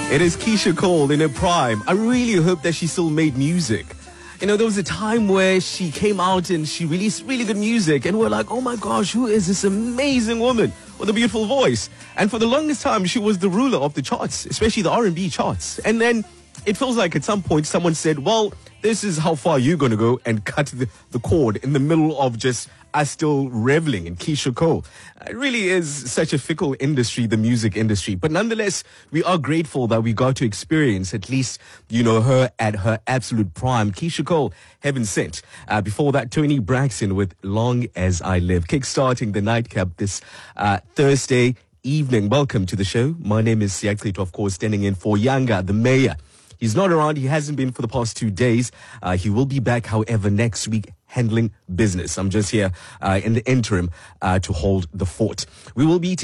It is Keyshia Cole in her prime. I really hope that she still made music. You know, there was a time where she came out and she released really good music and we're like, oh my gosh, who is this amazing woman with a beautiful voice? And for the longest time, she was the ruler of the charts, especially the R&B charts. And then it feels like at some point someone said, well, this is how far you're going to go, and cut the cord in the middle of just us still reveling in Keyshia Cole. It really is such a fickle industry, the music industry. But nonetheless, we are grateful that we got to experience at least, you know, her at her absolute prime. Keyshia Cole, heaven sent. Before that, Toni Braxton with Long As I Live. Kickstarting the nightcap this Thursday evening. Welcome to the show. My name is Siyaxito, of course, standing in for Yanga, the mayor. He's not around. He hasn't been for the past 2 days. He will be back, however, next week handling business. I'm just here in the interim to hold the fort. We will be